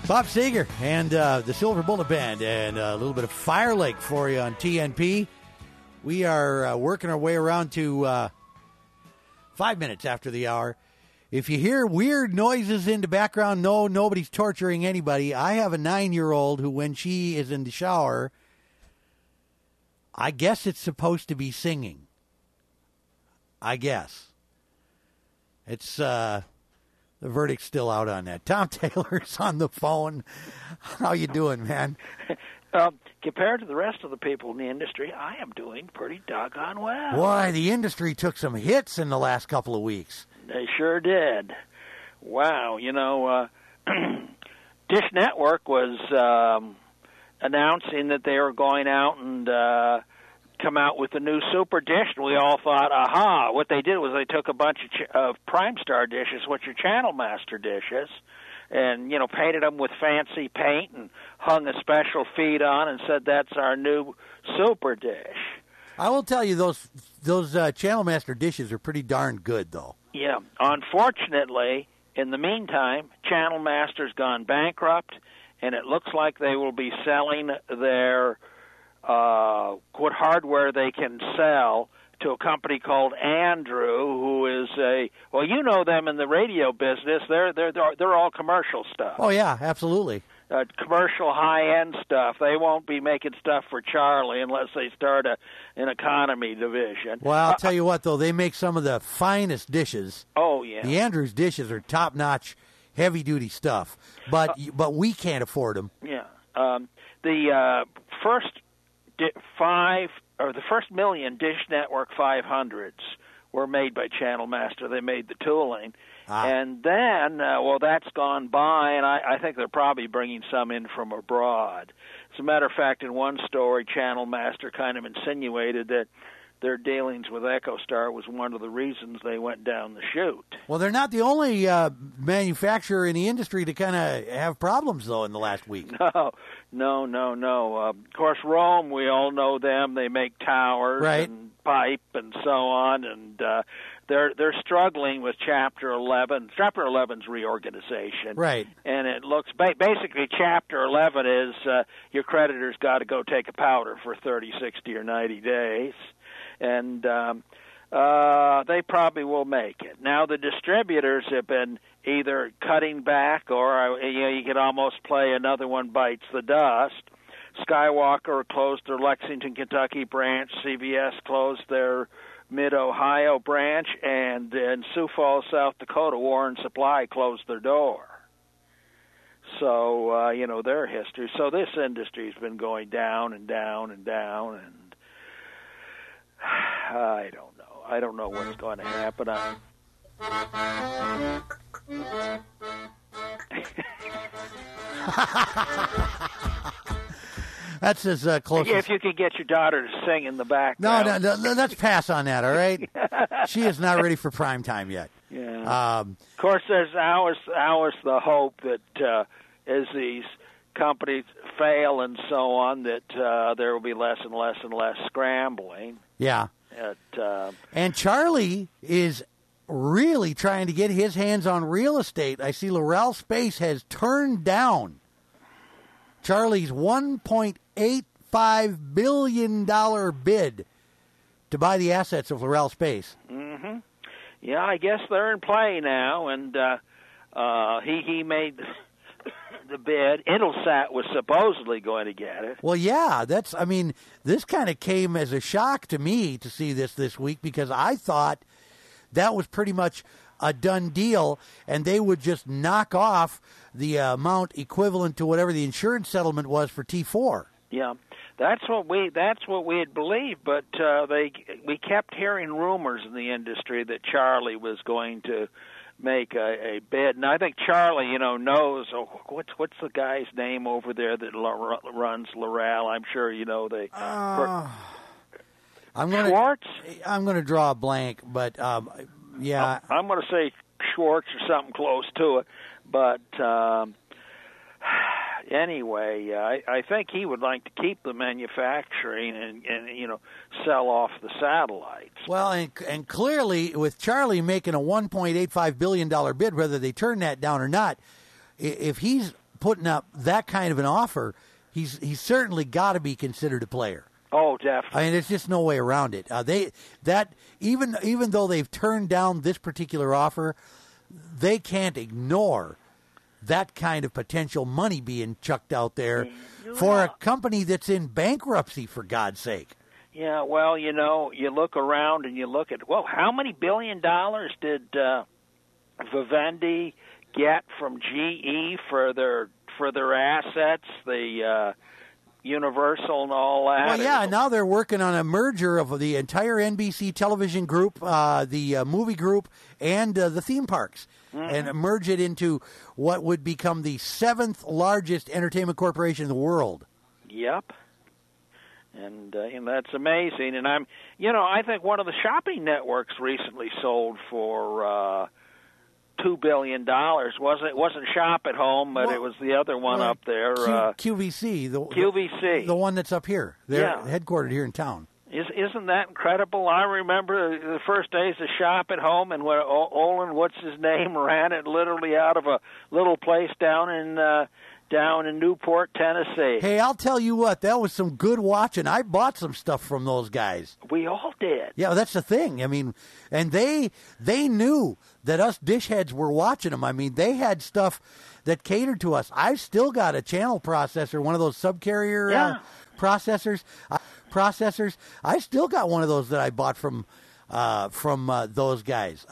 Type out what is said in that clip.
Bob Seger and the Silver Bullet Band and a little bit of Fire Lake for you on TNP. We are working our way around to 5 minutes after the hour. If you hear weird noises in the background, no, nobody's torturing anybody. I have a 9-year-old who, when she is in the shower, I guess it's supposed to be singing. I guess. It's, the verdict's still out on that. Tom Taylor's on the phone. How you doing, man? Compared to the rest of the people in the industry, I am doing pretty doggone well. Boy, the industry took some hits in the last couple of weeks. They sure did. Wow, Dish Network was announcing that they were going out and come out with a new Super Dish, and we all thought, aha. What they did was they took a bunch of Prime Star dishes, which are Channel Master dishes, and, painted them with fancy paint and hung a special feed on and said, that's our new Super Dish. I will tell you, those Channel Master dishes are pretty darn good, though. Yeah. Unfortunately, in the meantime, Channel Master's gone bankrupt, and it looks like they will be selling their what hardware they can sell to a company called Andrew, who is you know them in the radio business. They're all commercial stuff. Oh yeah, absolutely. Commercial high-end stuff. They won't be making stuff for Charlie unless they start an economy division. Well, I'll tell you what, though, they make some of the finest dishes. Oh yeah. The Andrews dishes are top-notch, heavy-duty stuff, but we can't afford them. Yeah. The first the first million Dish Network 500s were made by Channel Master. They made the tooling. And then, that's gone by, and I think they're probably bringing some in from abroad. As a matter of fact, in one story, Channel Master kind of insinuated that their dealings with EchoStar was one of the reasons they went down the chute. Well, they're not the only manufacturer in the industry to kind of have problems, though, in the last week. No. Of course, Rome, we all know them. They make towers and pipe and so on, and they're struggling with Chapter 11. Chapter 11's reorganization. Right. And it looks, basically, Chapter 11 is your creditor's got to go take a powder for 30, 60, or 90 days. And they probably will make it. Now, the distributors have been either cutting back or, you could almost play another one bites the dust. Skywalker closed their Lexington, Kentucky branch. CBS closed their Mid-Ohio branch. And in Sioux Falls, South Dakota, Warren Supply closed their door. So, their history. So this industry's been going down and down and down, and I don't know. I don't know what's going to happen. That's as close. If you could get your daughter to sing in the background. No, let's pass on that. All right. She is not ready for prime time yet. Yeah. Of course, there's always the hope that as these companies fail and so on, that there will be less and less and less scrambling. Yeah. And Charlie is really trying to get his hands on real estate. I see Laurel Space has turned down Charlie's $1.85 billion bid to buy the assets of Laurel Space. Mm-hmm. Yeah, I guess they're in play now, and he made the bid. Intelsat was supposedly going to get it. Well, yeah, this kind of came as a shock to me to see this week, because I thought that was pretty much a done deal, and they would just knock off the amount equivalent to whatever the insurance settlement was for T4. Yeah, that's what we had believed, but we kept hearing rumors in the industry that Charlie was going to make a bid, and I think Charlie, knows. What's the guy's name over there that runs Laurel? I'm sure Schwartz. I'm going to draw a blank, but yeah, I'm going to say Schwartz or something close to it. But anyway, I think he would like to keep the manufacturing and sell off the satellites. Well, and clearly with Charlie making a $1.85 billion bid, whether they turn that down or not, if he's putting up that kind of an offer, he's certainly got to be considered a player. Oh, definitely. I mean, there's just no way around it. Even though they've turned down this particular offer, they can't ignore that kind of potential money being chucked out there for a company that's in bankruptcy, for God's sake. Yeah, well, you look around and you look at, how many $1 billion did Vivendi get from GE for their assets, the Universal and all that? Well, yeah, now they're working on a merger of the entire NBC television group, the movie group, and the theme parks, and merge it into what would become the 7th largest entertainment corporation in the world. Yep. And that's amazing. And I think one of the shopping networks recently sold for $2 billion. It wasn't Shop at Home, but it was the other one up there. QVC, QVC, the one that's up here. They're headquartered here in town. Isn't that incredible? I remember the first days of Shop at Home, and when Olin, what's his name, ran it literally out of a little place down in Newport, Tennessee. Hey, I'll tell you what, that was some good watching. I bought some stuff from those guys. We all did. Yeah, that's the thing. I mean, and they knew that us dish heads were watching them. I mean, they had stuff that catered to us. I've still got a channel processor, one of those subcarrier processors. I still got one of those that I bought from those guys.